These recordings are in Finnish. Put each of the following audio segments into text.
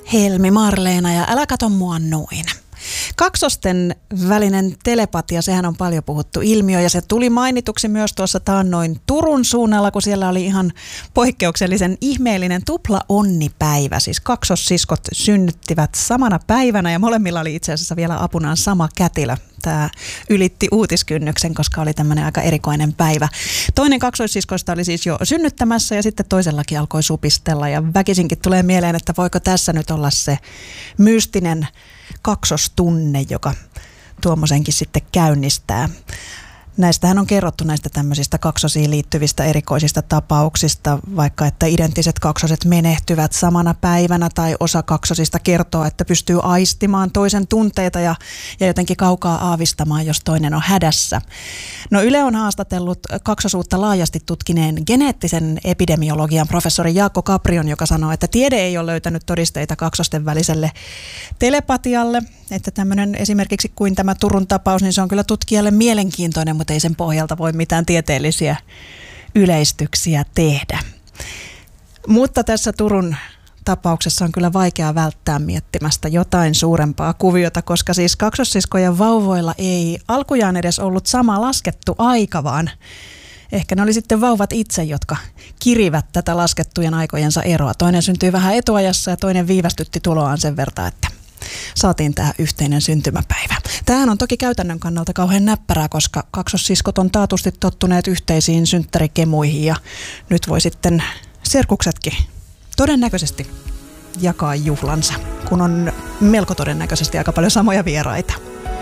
Helmi Marleena ja älä kato mua noin. Kaksosten välinen telepatia, sehän on paljon puhuttu ilmiö ja se tuli mainituksi myös tuossa taannoin Turun suunnalla, kun siellä oli ihan poikkeuksellisen ihmeellinen tupla onnipäivä. Siis kaksossiskot synnyttivät samana päivänä ja molemmilla oli itse asiassa vielä apunaan sama kätilö. Tämä ylitti uutiskynnyksen, koska oli tämmöinen aika erikoinen päivä. Toinen kaksoissiskoista oli siis jo synnyttämässä ja sitten toisellakin alkoi supistella ja väkisinkin tulee mieleen, että voiko tässä nyt olla se mystinen kaksostunne, joka tuommoisenkin sitten käynnistää. Näistähän on kerrottu näistä tämmöisistä kaksosiin liittyvistä erikoisista tapauksista, vaikka että identtiset kaksoset menehtyvät samana päivänä tai osa kaksosista kertoo, että pystyy aistimaan toisen tunteita ja jotenkin kaukaa aavistamaan, jos toinen on hädässä. No Yle on haastatellut kaksosuutta laajasti tutkineen geneettisen epidemiologian professori Jaakko Caprion, joka sanoo, että tiede ei ole löytänyt todisteita kaksosten väliselle telepatialle, että tämmöinen esimerkiksi kuin tämä Turun tapaus, niin se on kyllä tutkijalle mielenkiintoinen, mutta ei sen pohjalta voi mitään tieteellisiä yleistyksiä tehdä. Mutta tässä Turun tapauksessa on kyllä vaikea välttää miettimästä jotain suurempaa kuviota, koska siis kaksossiskojen vauvoilla ei alkujaan edes ollut sama laskettu aika, vaan ehkä ne oli sitten vauvat itse, jotka kirivät tätä laskettujen aikojensa eroa. Toinen syntyi vähän etuajassa ja toinen viivästytti tuloaan sen verran, että saatiin tämä yhteinen syntymäpäivä. Tämähän on toki käytännön kannalta kauhean näppärää, koska kaksossiskot on taatusti tottuneet yhteisiin synttärikemuihin ja nyt voi sitten serkuksetkin todennäköisesti jakaa juhlansa, kun on melko todennäköisesti aika paljon samoja vieraita.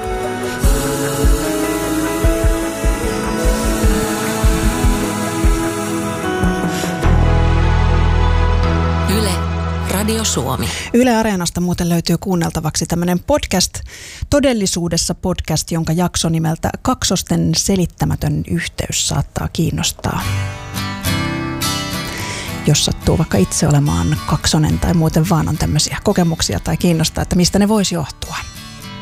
Yle, Radio Suomi. Yle Areenasta muuten löytyy kuunneltavaksi tämmöinen podcast, Todellisuudessa podcast, jonka jakso nimeltä Kaksosten selittämätön yhteys saattaa kiinnostaa. Jos sattuu vaikka itse olemaan kaksonen tai muuten vaan on tämmöisiä kokemuksia tai kiinnostaa, että mistä ne voisi johtua.